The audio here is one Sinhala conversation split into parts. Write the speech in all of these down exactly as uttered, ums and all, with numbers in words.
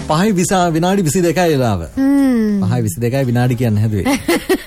පහයි විසා විනාඩි විසිදෙකයි වෙලාව. පහයි විසිදෙකයි විනාඩි කියන්න හැදුවේ.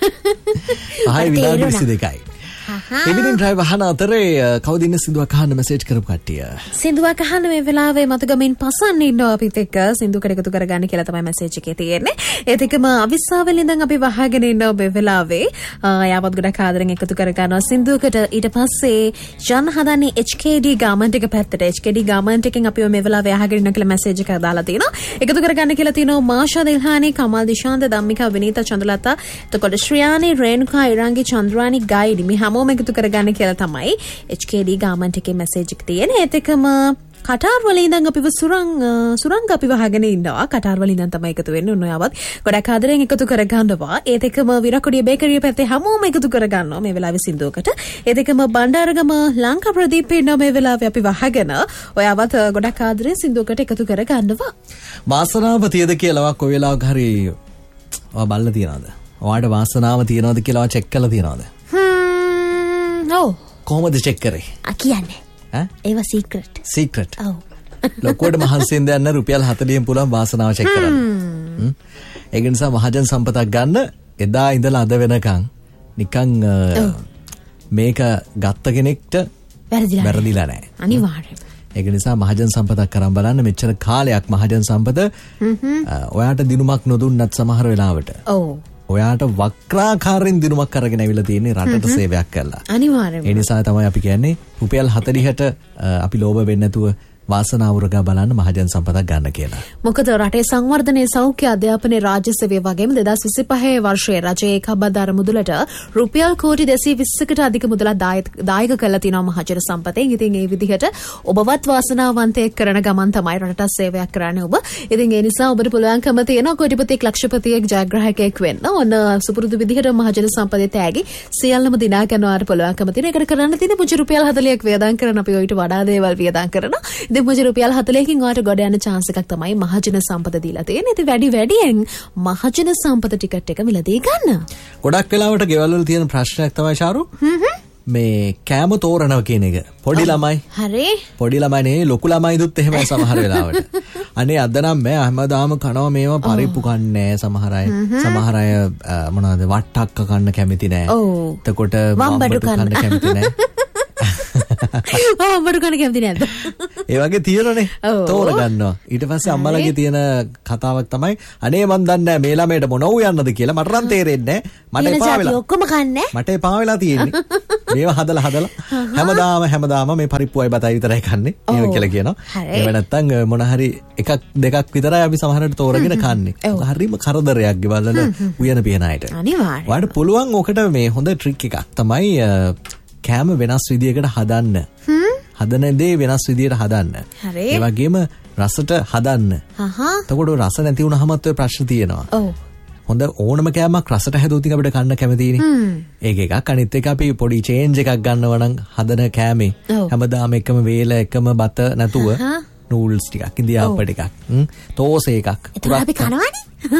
පහයි විනාඩි විසිදෙකයි. එවිනින් ඩ්‍රයිව් අහන අතරේ කවුද ඉන්නේ සින්දුවක් අහන්න මෙසේජ් කරපු කට්ටිය. සින්දුවක් අහන්න මේ වෙලාවේ මතගමින් පසන්න ඉන්නවා අපිත් එක්ක සින්දුවකට එකතු කරගන්න කියලා තමයි මෙසේජ් එකේ තියෙන්නේ. ඒත් එකම අවිස්සාවෙන් ඉඳන් අපි වහගෙන ඉන්නවා මේ වෙලාවේ. යාවත් ගොඩක් ආදරෙන් එකතු කරගන්නවා සින්දුවකට. ඊට පස්සේ ජන් හදන්නේ H K D ගාමන්ට් එක පැත්තට. H K D ගාමන්ට් එකෙන් අපිව මේ වෙලාවේ අහගෙන ඉන්න කියලා මෙසේජ් එකක් දාලා තිනවා. එකතු කරගන්න කියලා තිනවා මාෂා දිල්හානි, කමල් දිශාන්ත, ධම්මිකා, විනීතා, චන්ද්‍රලතා, එතකොට ශ්‍රියානි, රේණුකා, ඉරංගි, චන්ද්‍රානි, ගයිඩි මේ හැමෝම එකතු කරගන්න කියලා තමයි H K D ගාමන්ට් එකේ මෙසේජ් එක තියෙන්නේ. ඒත් එකම කටාර් වල ඉඳන් අපිව සුරං සුරංග අපිව අහගෙන ඉන්නවා. කටාර් වල ඉඳන් තමයි එකතු වෙන්නේ. උන්වයාවත් ගොඩක් ආදරෙන් එකතු කරගන්නවා. ඒත් එකම විරකොඩිය බේකරිය පැත්තේ හැමෝම එකතු කරගන්නවා මේ වෙලාවේ සින්දුවකට. ඒත් එකම බණ්ඩාරගම ලංකා ප්‍රදීප් ඉන්නවා මේ වෙලාවේ අපිව අහගෙන. ඔයාවත් ගොඩක් ආදරෙන් සින්දුවකට එකතු කරගන්නවා. වාසනාව තියද කියලා කොයි වෙලාවක හරි ඔයා බලලා තියනවද? ඔයාට වාසනාව තියනවද කියලා චෙක් කරලා තියනවද? ඔව්. කොහොමද චෙක් කරේ? ආ කියන්නේ. ඈ? ඒවා සීක්‍රට්. සීක්‍රට්. ඔව්. ලොකුවට මහන්සියෙන් දැන්න රුපියල් හතලියෙන් පුළුවන් වාසනාව චෙක් කරන්න. හ්ම්. ඒක නිසා මහජන සම්පතක් ගන්න එදා ඉඳලා අද වෙනකන් නිකන් මේක ගත්ත කෙනෙක්ට වැරදිලා වැරදිලා නැහැ. අනිවාර්යයෙන්. ඒක නිසා මහජන සම්පතක් කරන් බලන්න. මෙච්චර කාලයක් මහජන සම්පත ඔයාට දිනුමක් නොදුන්නත් සමහර වෙලාවට. ඔව්. ඔයාට වක්‍රාකාරයෙන් දිනුමක් අරගෙන ඇවිල්ලා තියෙන්නේ රටට සේවයක් කරලා. අනිවාර්යයෙන්ම. ඒ නිසා තමයි අපි කියන්නේ රුපියල් හතලිහට අපි ලෝභ වෙන්නේ නැතුව වාසනාව උරගා බලන්න මහජන සම්පතක් ගන්න කියලා. මොකද රටේ සංවර්ධනයේ සෞඛ්‍ය අධ්‍යාපනයේ රාජ්‍ය සේවය වගේම දෙදාස් විසිපහේ වර්ෂයේ රජයේ ඒකාබද්ධ මුදලට රුපියල් කෝටි දෙසිය විස්සකට අධික මුදලක් දායක කරලා තිනවා මහජන සම්පතෙන්. ඉතින් ඒ විදිහට ඔබවත් වාසනාවන්තයෙක් කරන ගමන් තමයි රටට සේවයක් කරන්නේ ඔබ. ඉතින් ඒ නිසා ඔබට පුළුවන්කම තියෙනවා කොටිපතියෙක් ලක්ෂපතියෙක් ජයග්‍රාහකයෙක් වෙන්න. ඔන්න සුපුරුදු විදිහට මහජන සම්පතේ තෑගි සියල්ලම දිනා ගන්නවාට පුළුවන්කම තියෙන. ඒකට කරන්න තියෙන පුංචි රුපියල් හතලියක් වියදම් කරන අපි ඔයිට වඩා දේවල් වියදම් කරනවා. මුජ රුපියල් හතලියකින් ඔයාලට ගොඩ යන chance එකක් තමයි මහජන සම්පත දීලා තියෙන්නේ. ඉතින් වැඩි වැඩියෙන් මහජන සම්පත ටිකට් එක මිලදී ගන්න. ගොඩක් වෙලාවට ගෙවල් වල තියෙන ප්‍රශ්නයක් තමයි ශාරු. මේ කෑම තෝරනවා කියන එක. පොඩි ළමයි. හරි. පොඩි ළමයි නේ ලොකු ළමයිදුත් එහෙමයි සමහර වෙලාවට. අනේ අද නම් මම හැමදාම කනවා මේවා පරිප්පු කන්නේ සමහර අය. සමහර අය මොනවද වට්ටක්ක කන්න කැමති නෑ. එතකොට වම්බඩු කන්න කැමති නෑ. වම්බඩු කන්න කැමති නැද්ද? ඒ වගේ තියෙනනේ තෝරගන්නවා. ඊට පස්සේ අම්මලාගේ තියෙන කතාවක් තමයි අනේ මන් දන්නේ නැහැ මේ ළමයට මොනව යන්නද කියලා මට නම් තේරෙන්නේ නැහැ. මට එපා වෙලා. ඔක්කොම කන්නේ. මට එපා වෙලා තියෙන්නේ. මේවා හදලා හදලා හැමදාම හැමදාම මේ පරිප්පුවයි බතයි විතරයි කන්නේ. ඒව කියලා කියනවා. ඒව නැත්තම් මොන හරි එකක් දෙකක් විතරයි අපි සමහරට තෝරගෙන කන්නේ. හරිම කරදරයක් ගෙවල්වල උයන පියන අයට. අනිවාර්යයෙන්. ඔයාලට පුළුවන් ඔකට මේ හොඳ ට්‍රික් එකක් තමයි කෑම වෙනස් විදියකට හදන්න. හදන දේ වෙනස් විදියට හදන්න. ඒ වගේම රසට හදන්න. එතකොට රස නැති වුණාමත් ඔය ප්‍රශ්න තියෙනවා. ඔව්. හොඳ ඕනම කෑමක් රසට හැදුවොත් අපිට කන්න කැමතිනේ. ඒක එකක්. අනිත් එක අපි පොඩි චේන්ජ් එකක් ගන්නවා නම් හදන කෑමේ හැමදාම එකම වේල එකම බත නැතුව නූඩල්ස් ටිකක් ඉන්දියාප්ප ටිකක් තෝසේ එකක් ඒක අපි කනවනේ.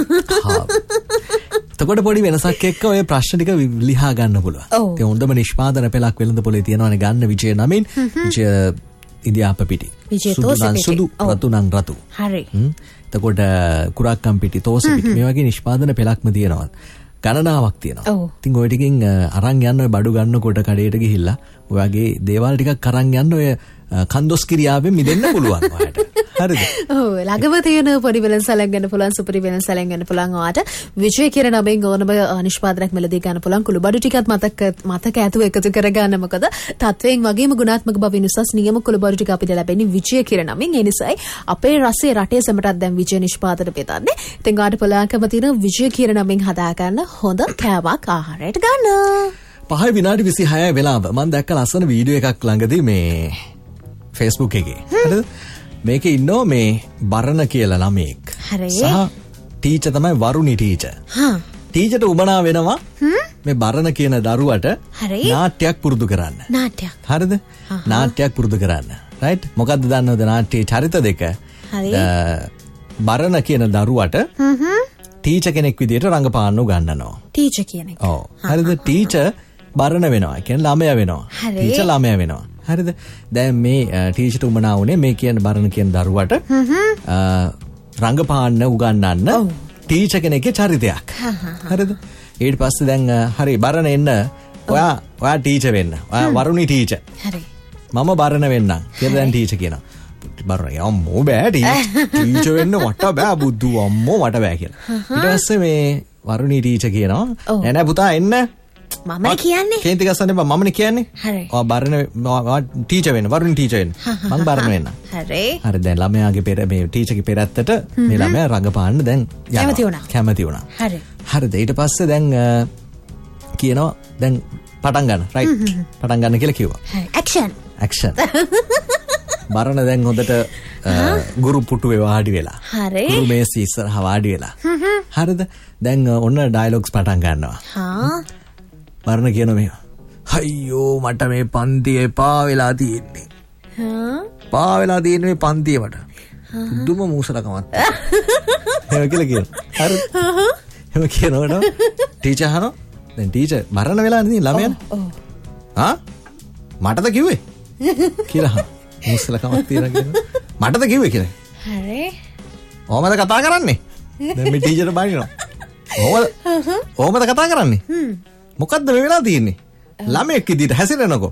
එතකොට පොඩි වෙනසක් එක්ක ඔය ප්‍රශ්න ටික ලියා ගන්න පුළුවන්. ඒ හොඳම නිෂ්පාදන පෙළක් වෙළඳ පොලේ තියෙනවානේ ගන්න විජය නමින් විජය ඉන්දියාප්ප පිටි. සුදු නම් සුදු රතු නම් රතු. හරි. එතකොට කුරක්කම් පිටි තෝසේ පිටි මේ වගේ නිෂ්පාදන පෙළක්ම තියෙනවා. ගණනාවක් තියෙනවා. ඉතින් ඔය ටිකෙන් අරන් යන්න ඔය බඩු ගන්නකොට කඩේට ගිහිල්ලා ඔය වගේ දේවල් ටිකක් අරන් යන්න ඔය කන්දොස් ක්‍රියාවෙන් මිදෙන්න පුළුවන් ඔයාලට. හරිද? ඔව් ළඟම තියෙන පොඩි වෙනසලක් ගන්න පුළුවන් සුපරි වෙනසලක් ගන්න පුළුවන් ඔයාට විජය කියන නමෙන් ඕනම නිෂ්පාදනයක් මෙලදී ගන්න පුළුවන් කුළු බඩු ටිකත් මතක මතක ඇතුව එකතු කරගන්න. මොකද තත්වයෙන් වගේම ගුණාත්මක බවින් උසස් නියම කුළු බඩු ටික අපිට ලැබෙන්නේ විජය කියන නමෙන්. ඒ නිසායි අපේ රසයේ රටේ සැමටත් දැන් විජය නිෂ්පාදන පෙතන්නේ. ඉතින් ඔයාට පුළුවන්කම තියෙන විජය කියන නමෙන් හදා ගන්න හොඳ කෑමක් ආහාරයට ගන්න. පහයි විනාඩි විසිහයයි වෙලාව. මම දැක්ක ලස්සන වීඩියෝ එකක් ළඟදී මේ Facebook එකේ. හරිද? මේකේ ඉන්නෝ මේ බරණ කියලා ළමෙක්. හරි. සහ ටීචර් තමයි වරුණි ටීචර්. හා. ටීචර්ට උමනා වෙනවා මේ බරණ කියන දරුවට නාට්‍යයක් පුරුදු කරන්න. නාට්‍යයක්. හරිද? නාට්‍යයක් පුරුදු කරන්න. රයිට්? මොකද්ද දන්නවද නාට්‍යයේ චරිත දෙක? හරි. බරණ කියන දරුවට ටීචර් කෙනෙක් විදියට රංගපාන්න උගන්වනවා. ටීචර් කෙනෙක්. ඔව්. හරිද? ටීචර් බරණ වෙනවා. ඒ කියන්නේ ළමයා වෙනවා. ටීචර් ළමයා වෙනවා. හරිද? දැන් මේ ටීචර්ට උමනා වුණේ මේ කියන බරණ කියන දරුවට රංගපාන්න උගන්වන්න ටීචර් කෙනෙක්ගේ චරිතයක්. හරිද? ඊට පස්සේ දැන් හරි බරණ එන්න ඔයා ඔයා ටීචර් වෙන්න. ඔයා වරුණි ටීචර්. හරි. මම බරණ වෙන්නම් කියලා දැන් ටීචර් කියනවා. බරණ අම්මෝ බෑ ටීචර් වෙන්න මට බෑ බුදු අම්මෝ මට බෑ කියලා. ඊට පස්සේ මේ වරුණි ටීචර් කියනවා නෑ නෑ පුතා එන්න. මම කියන්නේ. කේන්ති ගස්සන්න එපා මමනේ කියන්නේ. හරි. ඔයා බරණ ටීචර් වෙන්න වරුණි ටීචර් වෙන්න. මං බරණ වෙන්න. හරි. හරි දැන් ළමයාගේ පෙර මේ ටීචර්ගේ පෙරත්තට මේ ළමයා රඟපාන්න දැන් යනවා. කැමති වුණා. කැමති වුණා. හරි. හරිද ඊට පස්සේ දැන් කියනවා දැන් පටන් ගන්න රයිට් පටන් ගන්න කියලා කිව්වා. හරි. ඇක්ෂන්. ඇක්ෂන්. බරණ දැන් හොඳට ගුරු පුටුවේ වාඩි වෙලා. හරි. ගුරු මේසෙ ඉස්සරහා වාඩි වෙලා. හරිද? දැන් ඔන්න ඩයලොග්ස් පටන් ගන්නවා. හා. බරණ කියනවා මේ අයියෝ මට මේ පන්තිය එපා වෙලා තියෙන්නේ. හා. පා වෙලා තියෙන්නේ මේ පන්තිය මට. දුම මූසලකමත්. එහෙම කියලා කියනවා. හරි. එහෙම කියනකොට ටීචර් අහනවා දැන් ටීචර් බරණ වෙලා නේද ළමයන්? ඔව්. ආ? මටද කිව්වේ? කියලා අහනවා. මූසලකමක් තියනවා කියනවා. මටද කිව්වේ කියලා. හරි. ඔහමද කතා කරන්නේ? දැන් මේ ටීචර් බනිනවා. ඔහමද? ඔහමද කතා කරන්නේ? හ්ම්. මොකද්ද මේ වෙලා තියෙන්නේ? ළමෙක් විදිහට හැසිරෙනකෝ.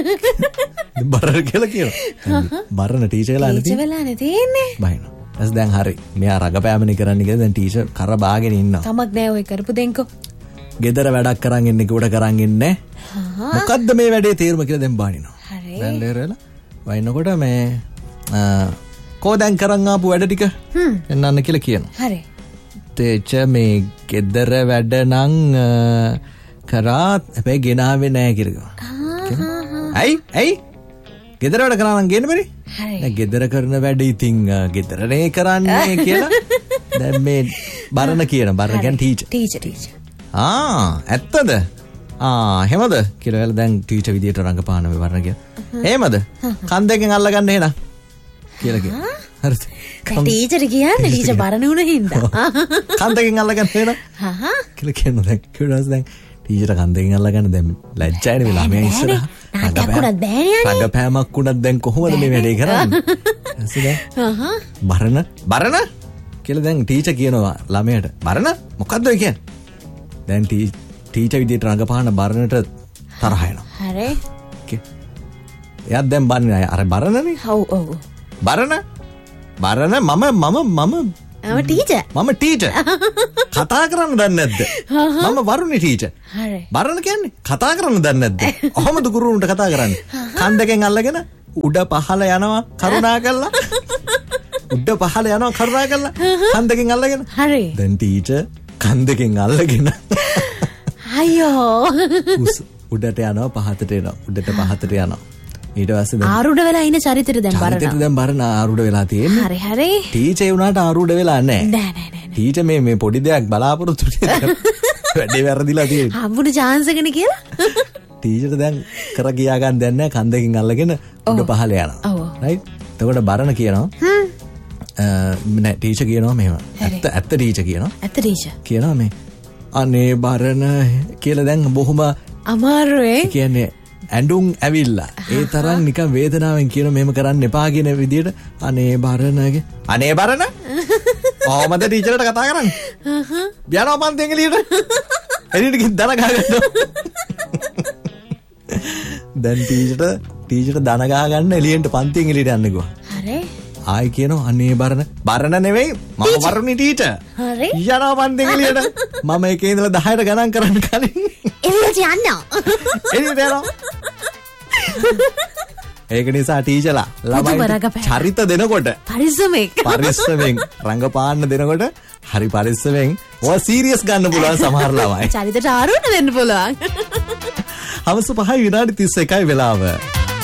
බරණ කියලා කියනවා. බරණ ටීචර් වෙලා නැති. ටීචර් වෙලා නැතිනේ. බයිනවා. ඊට දැන් හරි. මෙයා රඟපෑමනේ කරන්නේ කියලා දැන් ටීචර් කර බාගෙන ඉන්නවා. කමක් නෑ ඔය කරපු දෙන්කෝ. ගෙදර වැඩක් කරන් ඉන්නේ කුඩ කරන් ඉන්නේ. මොකද්ද මේ වැඩේ තේරුම කියලා දැන් බානිනවා. හරි. දැන් ලේරලා වයින්නකොට මේ කෝ දැන් කරන් ආපු වැඩ ටික එන්නන්න කියලා කියනවා. හරි. ටීචර් මේ ගෙදර වැඩ නම් කරා හැබැයි ගෙනාවේ නෑ කියලා. ඇයි ඇයි ගෙදර වැඩ කරා නම් ගේන්න බැරි? හරි. දැන් ගෙදර කරන වැඩ ඉතින් ගෙදරනේ කරන්නේ කියලා දැන් මේ බරණ කියන බරණ කියන්නේ ටීචර්. Teacher teacher. ආ ඇත්තද? ආ එහෙමද කියලා වෙලා දැන් ටීචර් විදියට රඟපාන මේ බරණ කියන. එහෙමද? කන් දෙකෙන් අල්ලගන්න එහෙනම් කියලා කියනවා. හරිද? ටීචර් කියන්නේ ටීචර් බරණ වුණ හින්දා. කන් දෙකෙන් අල්ලගන්න එහෙනම්. හා කියලා කියනවා දැන් කිව්වොත් දැන් ටීචර් කන් දෙකෙන් අල්ලගන්න දැන් ලැජ්ජානේ වෙලා මේ ඉස්සරහ. නාටකයක් බෑනේ. රඟපෑමක් උනත් දැන් කොහොමද මේ වැඩේ කරන්නේ? හරිද? හා බරණ බරණ කියලා දැන් ටීචර් කියනවා ළමයට බරණ මොකද්ද ඔය කියන්නේ? දැන් ටීචර් විදියට රඟපාන බරණට තරහ එනවා. හරි. එයාත් දැන් බන්නේ අර බරණනේ. ඔව් ඔව්. බරණ බරණ මම මම මම මම ටීචර්. මම ටීචර්. කතා කරන්න දන්නේ නැද්ද? මම වරුණි ටීචර්. හරි. බරණ කියන්නේ කතා කරන්න දන්නේ නැද්ද? කොහොමද ගුරුවරුන්ට කතා කරන්නේ? කන් දෙකෙන් අල්ලගෙන උඩ පහළ යනවා කරුණා කරලා. උඩ පහළ යනවා කරුණා කරලා. කන් දෙකෙන් අල්ලගෙන. හරි. දැන් ටීචර් කන් දෙකෙන් අල්ලගෙන අයියෝ. උඩට යනවා පහතට එනවා. උඩට පහතට යනවා. ඊට පස්සේ දැන් ආරුඩ වෙලා ඉන්න චරිතෙට දැන් බරණ. චරිතෙට දැන් බරණ ආරුඩ වෙලා තියෙන්නේ. හරි හරි. ටීචර් වුණාට ආරුඩ වෙලා නැහැ. නෑ නෑ නෑ. ටීචර් මේ මේ පොඩි දෙයක් බලාපොරොත්තු වෙන්නේ. වැඩේ වැරදිලා තියෙන්නේ. හම්බුන chance එකනේ කියලා. ටීචර් දැන් කර ගියා ගන්න දැන් නැහැ කන් දෙකකින් අල්ලගෙන උඩ පහළ යනවා. ඔව්. රයිට්. එතකොට බරණ කියනවා. හ්ම්. නෑ ටීචර් කියනවා මෙහෙම. ඇත්ත ඇත්ත ටීචර් කියනවා. ඇත්ත ටීචර්. කියනවා මේ අනේ බරණ කියලා දැන් බොහොම අමාරුයි. කියන්නේ ඇඬුම් ඇවිල්ලා ඒ තරම් නිකන් වේදනාවෙන් කියන මෙහෙම කරන්න එපා කියන විදියට අනේ බරණගේ අනේ බරණ කොහමද ටීචර්ට කතා කරන්නේ යනවා මන් දෙංගලියට එළියට ගිහින් දන ගහගන්නවා දැන් ටීචර්ට ටීචර්ට දන ගහගන්න එළියට පන්තියෙන් එළියට යන්න ගියා හරි ආයි කියනවා අනේ බරණ බරණ නෙවෙයි මම වරුණි ටීචර් හරි යනවා මන් දෙංගලියට මම එකේ ඉඳලා දහයට ගණන් කරන්න කලින් එළියට යන්න එළියට යනවා ඒක නිසා ටීචර්ලා ළමයින්ට චරිත දෙනකොට පරිස්සමෙන් පරිස්සමෙන් රංගපාන්න දෙනකොට හරි පරිස්සමෙන් ඔය සීරියස් ගන්න පුළුවන් සමහර ළමයි චරිතට ආරුණ දෙන්න පුළුවන් හවස පහයි විනාඩි තිස් එකයි වෙලාව